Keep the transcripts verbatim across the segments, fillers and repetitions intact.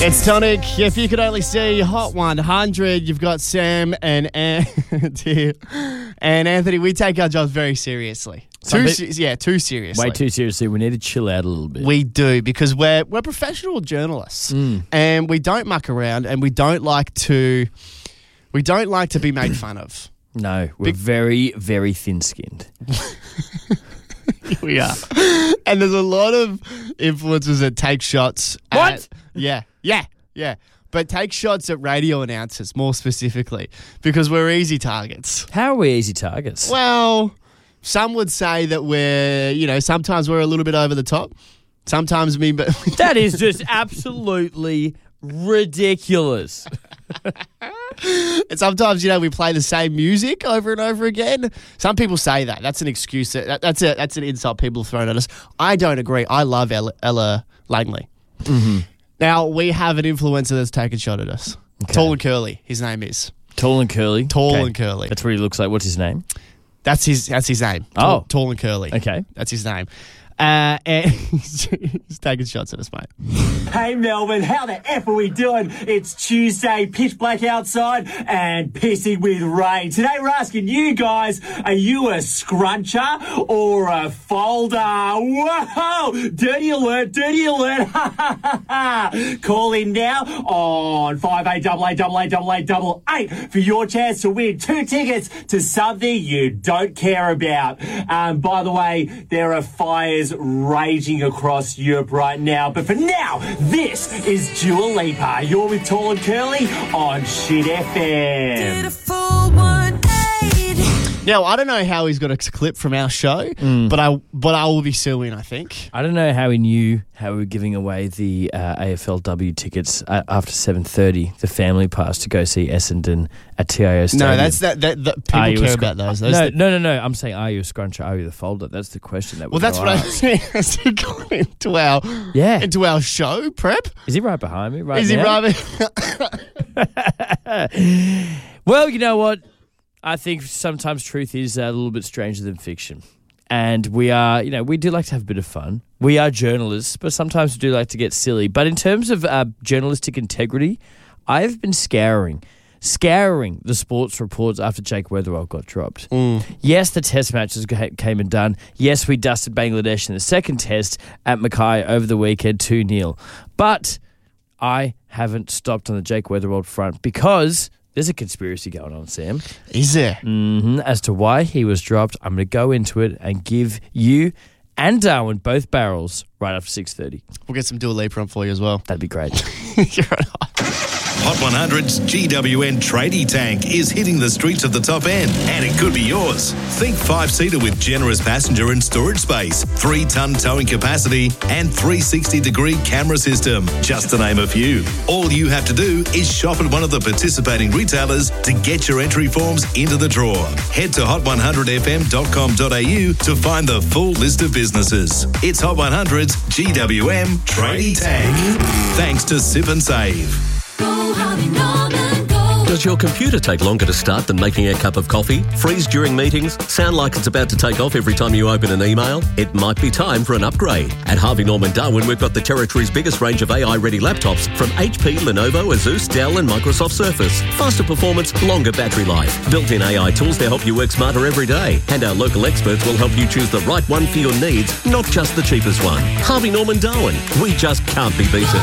It's Tonic. If you could only see Hot one hundred, you've got Sam and Anthony. And Anthony, we take our jobs very seriously. Too, se- yeah, too seriously. Way too seriously. We need to chill out a little bit. We do, because we're we're professional journalists, Mm. and we don't muck around, and we don't like to we don't like to be made fun of. No, we're Big- very, very thin-skinned. We are. And there's a lot of influencers that take shots at... What? Yeah, yeah, yeah. But take shots at radio announcers, more specifically, because we're easy targets. How are we easy targets? Well, some would say that we're, you know, sometimes we're a little bit over the top. Sometimes me... But That is just absolutely ridiculous. And sometimes, you know, we play the same music over and over again. Some people say that. That's an excuse. That, that's a that's an insult people have thrown at us. I don't agree. I love Ella, Ella Langley. Mm-hmm. Now, we have an influencer that's taken a shot at us. Okay. Tall and curly, his name is. Tall and curly? Tall Okay. and curly. That's what he looks like. What's his name? That's his That's his name. Tall, Oh. Tall and curly. Okay. That's his name. Uh, and he's, he's taking shots at us, mate. Hey Melbourne, how the F are we doing? It's Tuesday, pitch black outside and pissing with rain. Today we're asking you guys, are you a scruncher or a folder? Whoa! Dirty alert, dirty alert. Call in now on five eight eight eight eight eight eight eight eight for your chance to win two tickets to something you don't care about. Um, by the way, there are fires raging across Europe right now. But for now, this is Dua Lipa. You're with Tall and Curly on Shit F M. Now, I don't know how he's got a clip from our show, Mm. but I but I will be suing, I think. I don't know how he knew how we were giving away the uh, A F L W tickets uh, after seven thirty, the family pass to go see Essendon at T I O Stadium. No, that's that. that, that Are people you a care scrun- about those. those No, the- no, no, no. I'm saying, are you a scruncher? Are you the folder? That's the question that well, we're that's what gonna I'm ask. saying. Has he gone into our Yeah. into our show prep? Is he right behind me right Is he now? right? Well, you know what? I think sometimes truth is a little bit stranger than fiction. And we are, you know, we do like to have a bit of fun. We are journalists, but sometimes we do like to get silly. But in terms of uh, journalistic integrity, I've been scouring, scouring the sports reports after Jake Weatherall got dropped. Yes, the test matches ca- came and done. Yes, we dusted Bangladesh in the second test at Mackay over the weekend two nil. But I haven't stopped on the Jake Weatherall front because there's a conspiracy going on, Sam. Is there? hmm As to why he was dropped, I'm going to go into it and give you and Darwin both barrels right after six thirty. We'll get some Dua Lipa on for you as well. That'd be great. You're right. Hot one hundred's G W N tradie tank is hitting the streets of the top end, and it could be yours. Think five-seater with generous passenger and storage space, three-ton towing capacity, and three sixty degree camera system, just to name a few. All you have to do is shop at one of the participating retailers to get your entry forms into the draw. Head to hot one hundred f m dot com dot a u to find the full list of businesses. It's Hot one hundred's G W M tradie tank. Thanks to Sip and Save. Does your computer take longer to start than making a cup of coffee? Freeze during meetings? Sound like it's about to take off every time you open an email? It might be time for an upgrade. At Harvey Norman Darwin, we've got the territory's biggest range of A I-ready laptops from H P, Lenovo, Asus, Dell and Microsoft Surface. Faster performance, longer battery life. Built-in A I tools to help you work smarter every day. And our local experts will help you choose the right one for your needs, not just the cheapest one. Harvey Norman Darwin. We just can't be beaten.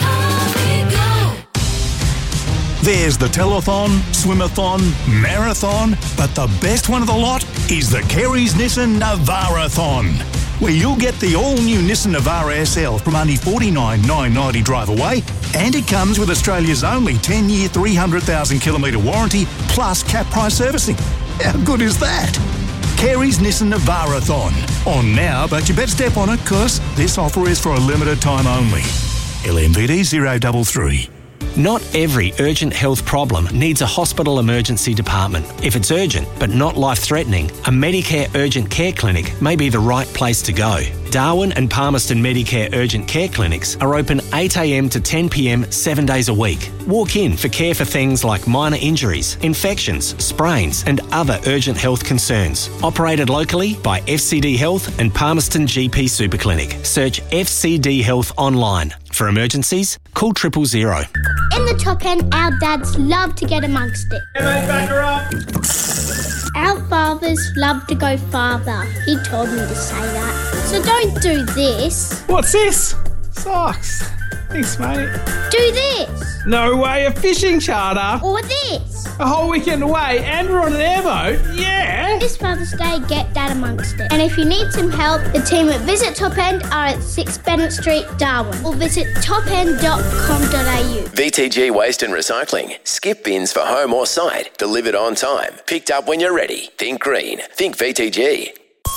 There's the telethon, swimathon, marathon, but the best one of the lot is the Kerry's Nissan Navara-thon, where you'll get the all-new Nissan Navara S L from only forty-nine thousand nine hundred ninety drive away, and it comes with Australia's only ten-year, three hundred thousand kilometre warranty plus cap price servicing. How good is that? Kerry's Nissan Navara-thon. On now, but you better step on it because this offer is for a limited time only. L M V D zero three three. Not every urgent health problem needs a hospital emergency department. If it's urgent but not life-threatening, a Medicare Urgent Care Clinic may be the right place to go. Darwin and Palmerston Medicare Urgent Care Clinics are open eight a m to ten p m seven days a week. Walk in for care for things like minor injuries, infections, sprains and other urgent health concerns. Operated locally by F C D Health and Palmerston G P Superclinic. Search F C D Health online. For emergencies, call triple zero. In the top end, our dads love to get amongst it. Hey, back her up. Our fathers love to go farther. He told me to say that. So don't do this. What's this? Socks. Thanks, mate. Do this. No way, a fishing charter. Or this. A whole weekend away and we're on an airboat. Yeah. This Father's Day, get Dad amongst it. And if you need some help, the team at Visit Top End are at six Bennett Street, Darwin. Or visit top end dot com dot a u. V T G Waste and Recycling. Skip bins for home or site. Delivered on time. Picked up when you're ready. Think green. Think V T G.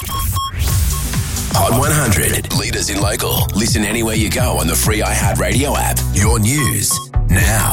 Hot one hundred. Leaders in local. Listen anywhere you go on the free iHeartRadio app. Your news now.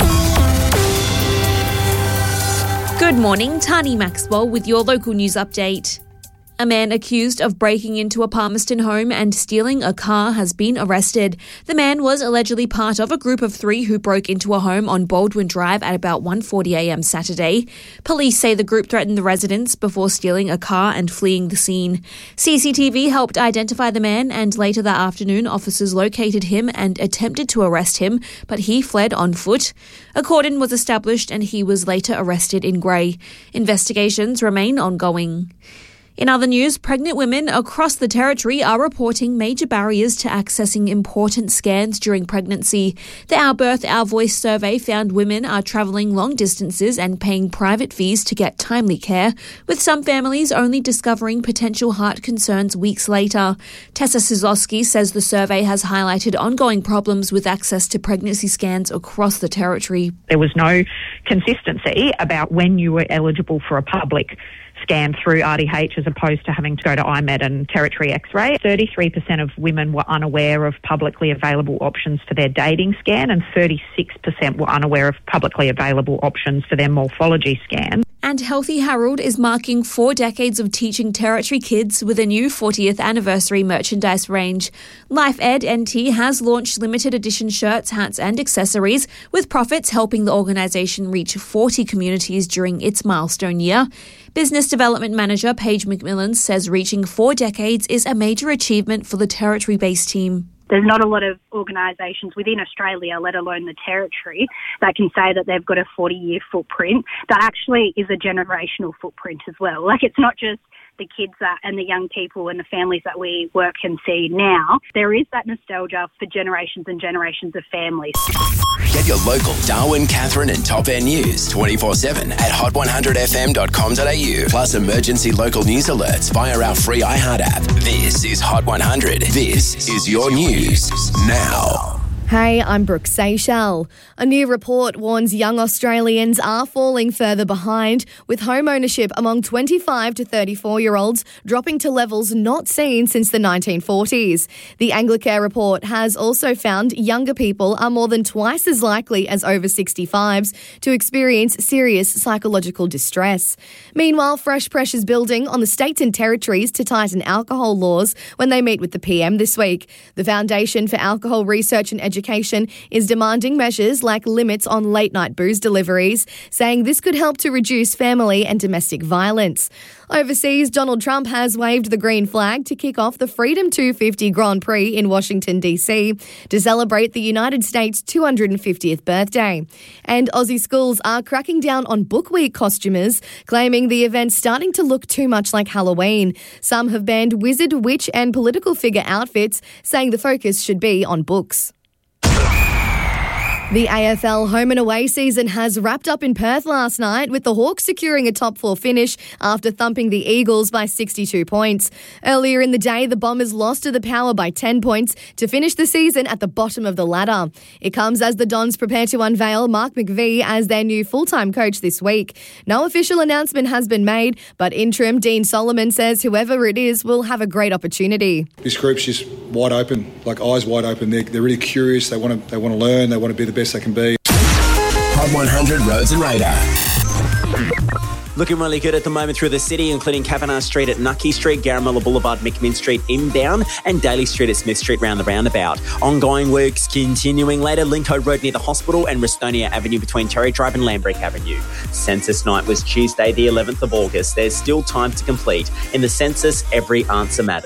Good morning, Tani Maxwell with your local news update. A man accused of breaking into a Palmerston home and stealing a car has been arrested. The man was allegedly part of a group of three who broke into a home on Baldwin Drive at about one forty a m Saturday. Police say the group threatened the residents before stealing a car and fleeing the scene. C C T V helped identify the man, and later that afternoon officers located him and attempted to arrest him, but he fled on foot. A cordon was established and he was later arrested in Grey. Investigations remain ongoing. In other news, pregnant women across the Territory are reporting major barriers to accessing important scans during pregnancy. The Our Birth, Our Voice survey found women are travelling long distances and paying private fees to get timely care, with some families only discovering potential heart concerns weeks later. Tessa Sizlowski says the survey has highlighted ongoing problems with access to pregnancy scans across the Territory. There was no consistency about when you were eligible for a public scan through R D H as opposed to having to go to I MED and Territory X-ray. thirty-three percent of women were unaware of publicly available options for their dating scan, and thirty-six percent were unaware of publicly available options for their morphology scan. And Healthy Harold is marking four decades of teaching Territory kids with a new fortieth anniversary merchandise range. Life Ed N T has launched limited edition shirts, hats and accessories, with profits helping the organisation reach forty communities during its milestone year. Business Development Manager Paige McMillan says reaching four decades is a major achievement for the Territory-based team. There's not a lot of organisations within Australia, let alone the Territory, that can say that they've got a forty-year footprint that actually is a generational footprint as well. Like, it's not just the kids that, and the young people and the families that we work and see now. There is that nostalgia for generations and generations of families. Get your local Darwin, Catherine and Top End news twenty-four seven at hot one hundred f m dot com dot a u. Plus emergency local news alerts via our free iHeart app. This is Hot one hundred. This is your news now. Hey, I'm Brooke Seychelles. A new report warns young Australians are falling further behind, with home ownership among twenty-five to thirty-four-year-olds dropping to levels not seen since the nineteen forties. The Anglicare report has also found younger people are more than twice as likely as over sixty-fives to experience serious psychological distress. Meanwhile, fresh pressures building on the states and territories to tighten alcohol laws when they meet with the P M this week. The Foundation for Alcohol Research and Education Education is demanding measures like limits on late-night booze deliveries, saying this could help to reduce family and domestic violence. Overseas, Donald Trump has waved the green flag to kick off the Freedom two fifty Grand Prix in Washington, D C to celebrate the United States' two hundred fiftieth birthday. And Aussie schools are cracking down on Book Week costumers, claiming the event's starting to look too much like Halloween. Some have banned wizard, witch and political figure outfits, saying the focus should be on books. The A F L home and away season has wrapped up in Perth last night, with the Hawks securing a top four finish after thumping the Eagles by sixty-two points. Earlier in the day, the Bombers lost to the Power by ten points to finish the season at the bottom of the ladder. It comes as the Dons prepare to unveil Mark McVie as their new full-time coach this week. No official announcement has been made, but interim Dean Solomon says whoever it is will have a great opportunity. This group's just wide open, like eyes wide open. They're, they're really curious. They want to they want to learn. They want to be the best they can be. Hot one hundred Roads and Radar. Looking really good at the moment through the city, including Kavanagh Street at Nucky Street, Garamilla Boulevard, McMinn Street inbound, and Daly Street at Smith Street round the roundabout. Ongoing works continuing later, Lincoln Road near the hospital and Restonia Avenue between Terry Drive and Lambrick Avenue. Census night was Tuesday the eleventh of August. There's still time to complete. In the census, every answer matters.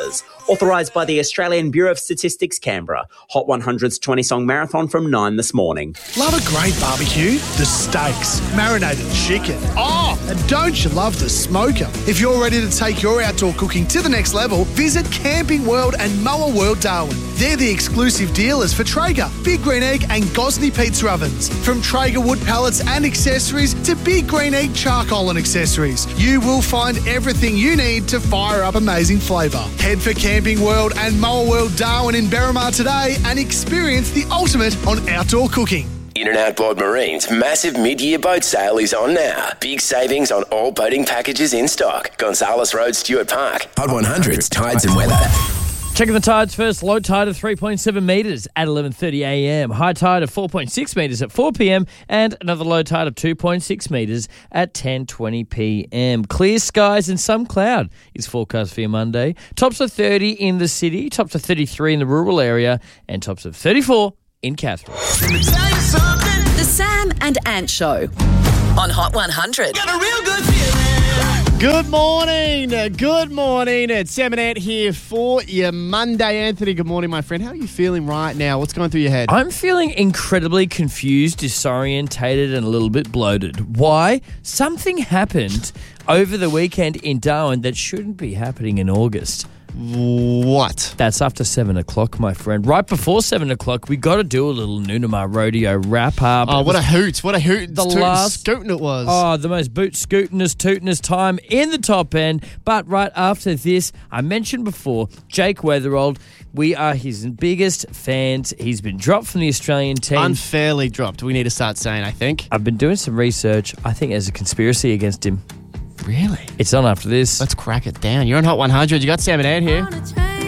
Authorised by the Australian Bureau of Statistics, Canberra. Hot one hundred's twenty-song marathon from nine this morning. Love a great barbecue? The steaks, marinated chicken. Oh, and don't you love the smoker? If you're ready to take your outdoor cooking to the next level, visit Camping World and Mower World Darwin. They're the exclusive dealers for Traeger, Big Green Egg and Gosney pizza ovens. From Traeger wood pallets and accessories to Big Green Egg charcoal and accessories, you will find everything you need to fire up amazing flavour. Head for Camping World and Mower World Darwin in Berrimah today and experience the ultimate on outdoor cooking. In and Outboard Marine's massive mid-year boat sale is on now. Big savings on all boating packages in stock. Gonzales Road, Stuart Park. Hot one hundred's Tides and Weather. Checking the tides first. Low tide of three point seven metres at eleven thirty a m. High tide of four point six metres at four p m. And another low tide of two point six metres at ten twenty p m. Clear skies and some cloud is forecast for your Monday. Tops of thirty in the city, tops of thirty-three in the rural area, and tops of thirty-four in Catherine. The Sam and Ant Show on Hot one hundred. Got a real good feeling. Good morning. Good morning. It's Sam and Ant here for your Monday. Anthony, good morning, my friend. How are you feeling right now? What's going through your head? I'm feeling incredibly confused, disorientated, and a little bit bloated. Why? Something happened over the weekend in Darwin that shouldn't be happening in August. What? That's after seven o'clock, my friend. Right before seven o'clock, we got to do a little Noonamar Rodeo wrap-up. Oh, what a hoot. What a hoot. The Tootin' last scootin' it was. Oh, the most boot scootin'est, tootin'est time in the top end. But right after this, I mentioned before, Jake Weatherald, we are his biggest fans. He's been dropped from the Australian team. Unfairly dropped, we need to start saying, I think. I've been doing some research. I think there's a conspiracy against him. Really? It's on after this. Let's crack it down. You're on Hot one hundred. You got Sam and Ant here.